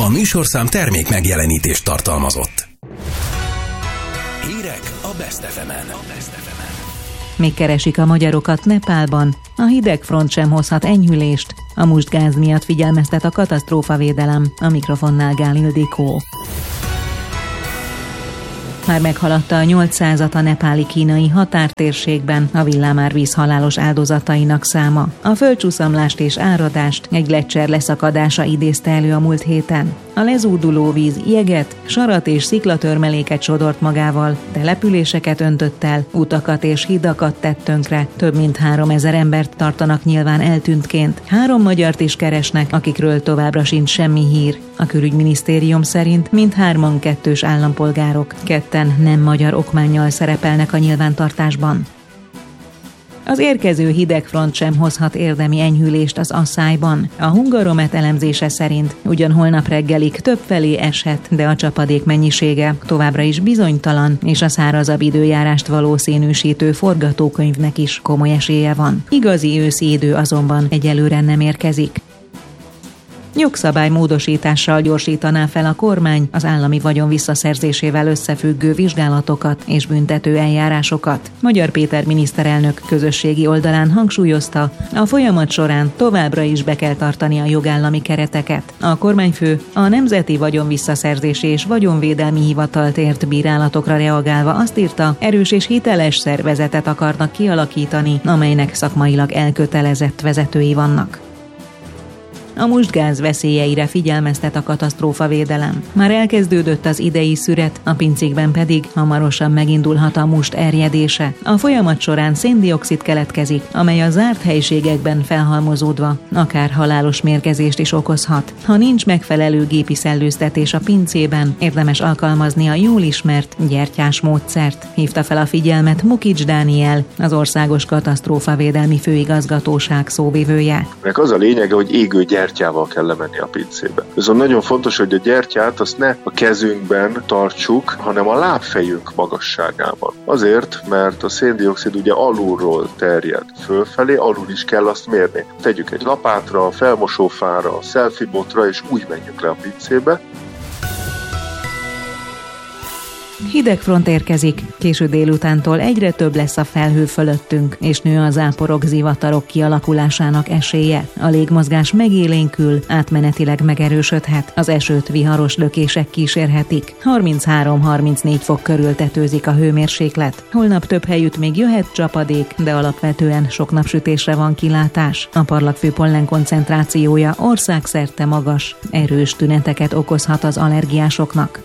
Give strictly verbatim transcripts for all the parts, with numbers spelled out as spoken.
műsorszám termék megjelenítést tartalmazott. Hírek a Best ef emen. Még keresik a magyarokat Nepálban, a hidegfront sem hozhat enyhülést, a mustgáz miatt figyelmeztet a katasztrófavédelem, a mikrofonnál Gál Ildikó. Már meghaladta a nyolcszázat a nepáli-kínai határtérségben a villámárvíz halálos áldozatainak száma. A földcsúszamlást és áradást egy gleccser leszakadása idézte elő a múlt héten. A lezúduló víz jeget, sarat és sziklatörmeléket sodort magával, településeket öntött el, utakat és hidakat tett tönkre. Több mint háromezer embert tartanak nyilván eltűntként. Három magyart is keresnek, akikről továbbra sincs semmi hír. A külügyminisztérium szerint mindhárman kettős állampolgárok, ketten nem magyar okmánnyal szerepelnek a nyilvántartásban. Az érkező hidegfront sem hozhat érdemi enyhülést az Asszályban. A Hungaromet elemzése szerint ugyan holnap reggelig többfelé eshet, de a csapadék mennyisége továbbra is bizonytalan, és a szárazabb időjárást valószínűsítő forgatókönyvnek is komoly esélye van. Igazi őszi idő azonban egyelőre nem érkezik. Jogszabálymódosítással gyorsítaná fel a kormány az állami vagyon visszaszerzésével összefüggő vizsgálatokat és büntető eljárásokat. Magyar Péter miniszterelnök közösségi oldalán hangsúlyozta, a folyamat során továbbra is be kell tartani a jogállami kereteket. A kormányfő a Nemzeti Vagyonvisszaszerzési és Vagyonvédelmi Hivatalt ért bírálatokra reagálva azt írta, erős és hiteles szervezetet akarnak kialakítani, amelynek szakmailag elkötelezett vezetői vannak. A mustgáz veszélyeire figyelmeztet a katasztrófavédelem. Már elkezdődött az idei szüret, a pincékben pedig hamarosan megindulhat a must erjedése. A folyamat során széndioxid keletkezik, amely a zárt helységekben felhalmozódva akár halálos mérgezést is okozhat. Ha nincs megfelelő gépi szellőztetés a pincében, érdemes alkalmazni a jól ismert gyertyás módszert. Hívta fel a figyelmet Mukics Dániel, az Országos Katasztrófavédelmi Főigazgatóság szóvivője. Meg az a lényege, hogy égő gyertyával kell lemenni a pincébe. Viszont nagyon fontos, hogy a gyertyát azt ne a kezünkben tartsuk, hanem a lábfejünk magasságában. Azért, mert a széndioxid ugye alulról terjed fölfelé, alul is kell azt mérni. Tegyük egy lapátra, felmosófára, selfie-botra, és úgy menjünk le a pincébe. Hidegfront érkezik, késő délutántól egyre több lesz a felhő fölöttünk, és nő a záporok, zivatarok kialakulásának esélye. A légmozgás megélénkül, átmenetileg megerősödhet, az esőt viharos lökések kísérhetik. harminchárom-harmincnégy fok körül tetőzik a hőmérséklet. Holnap több helyütt még jöhet csapadék, de alapvetően sok napsütésre van kilátás. A parlagfű pollen koncentrációja országszerte magas, erős tüneteket okozhat az allergiásoknak.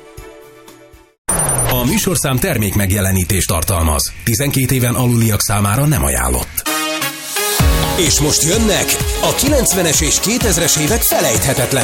A műsorszám termék megjelenítést tartalmaz. tizenkét éven aluliak számára nem ajánlott. És most jönnek a kilencvenes és kétezres évek felejthetetlen